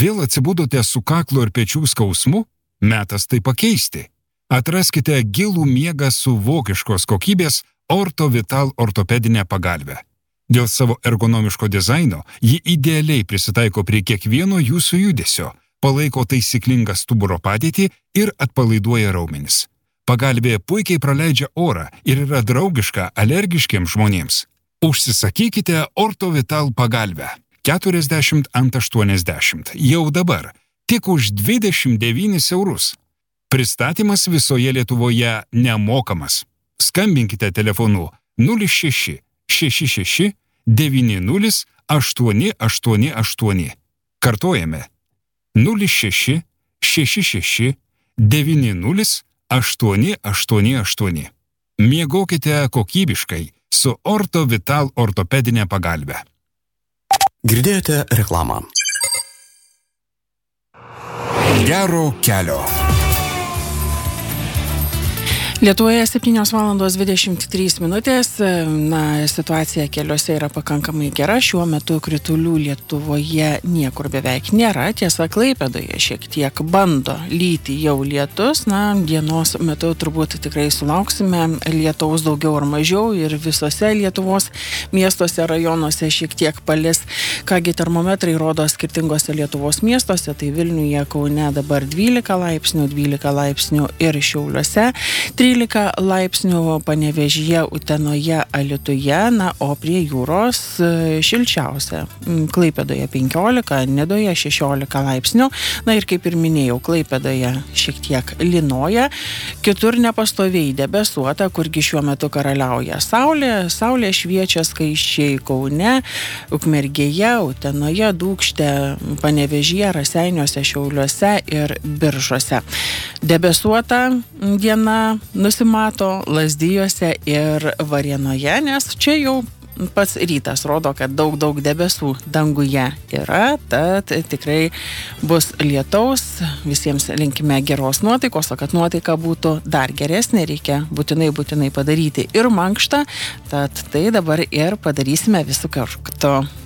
Vėl atsibudote su kaklo ir pečių skausmu? Metas tai pakeisti. Atraskite gilų miegą su vokiškos kokybės Orto Vital ortopedinę pagalvę. Dėl savo ergonomiško dizaino ji idealiai prisitaiko prie kiekvieno jūsų judesio, palaiko taisyklingą stuburo padėtį ir atpalaiduoja raumenis. Pagalvė puikiai praleidžia orą ir yra draugiška alergiškiems žmonėms. Užsisakykite Orto Vital pagalvę 40 ant 80 jau dabar, tik už 29 eurus. Pristatymas visoje Lietuvoje nemokamas. Skambinkite telefonu 06 66 90 888. Kartojame 06 66 90 888. Miegokite kokybiškai su Orto Vital ortopedinė pagalbė. Girdėjote reklamą. Gero kelio. Lietuvoje 7:23. Situacija keliuose yra pakankamai gera. Šiuo metu kritulių Lietuvoje niekur beveik nėra. Tiesa, Klaipėdoje šiek tiek bando lyti jau lietus. Dienos metu turbūt tikrai sulauksime lietaus daugiau ar mažiau ir visose Lietuvos miestuose, rajonuose šiek tiek palis. Kągi termometrai rodo skirtingose Lietuvos miestuose. Tai Vilniuje, Kaune dabar 12 laipsnių ir Šiauliuose 13 laipsnių, Panevėžyje, Utenoje, Alytuje, o prie jūros šilčiausia. Klaipėdoje 15, Nidoje 16 laipsnių. Ir kaip ir minėjau, Klaipėdoje šiek tiek lynoja, kitur nepastoviai debesuota, kurgi šiuo metu karaliauja saulė. Saulė šviečia skaisčiai Kaune, Ukmergėje, Utenoje, Dūkšte, Panevėžyje, Raseiniuose, Šiauliuose ir Biržuose. Debesuota diena nusimato Lazdijuose ir Varėnoje, nes čia jau pats rytas rodo, kad daug debesų danguje yra, tad tikrai bus lietaus. Visiems linkime geros nuotaikos, o kad nuotaika būtų dar geresnė, reikia būtinai padaryti ir mankštą, tad tai dabar ir padarysime visų kartu.